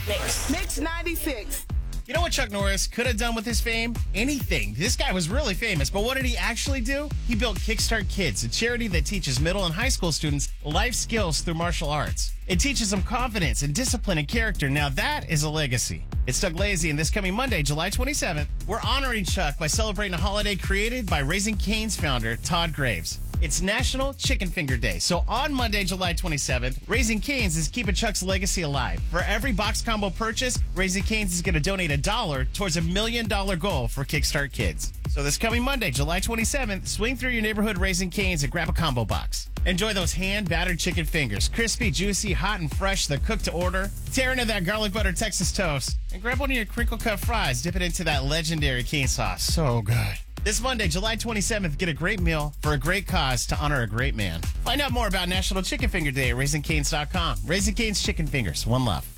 Mix 96. You know what Chuck Norris could have done with his fame? Anything. This guy was really famous, but what did he actually do? He built Kickstart Kids, a charity that teaches middle and high school students life skills through martial arts. It teaches them confidence and discipline and character. Now that is a legacy. It's Doug Lazy, and this coming Monday, July 27th, we're honoring Chuck by celebrating a holiday created by Raising Cane's founder, Todd Graves. It's National Chicken Finger Day. So on Monday, July 27th, Raising Cane's is keeping Chuck's legacy alive. For every box combo purchase, Raising Cane's is going to donate $1 towards $1 million goal for Kickstart Kids. So this coming Monday, July 27th, swing through your neighborhood Raising Cane's and grab a combo box. Enjoy those hand-battered chicken fingers. Crispy, juicy, hot, and fresh. They're cooked to order. Tear into that garlic butter Texas toast. And grab one of your crinkle-cut fries. Dip it into that legendary cane sauce. So good. This Monday, July 27th, get a great meal for a great cause to honor a great man. Find out more about National Chicken Finger Day at RaisingCanes.com. Raising Cane's Chicken Fingers. One love.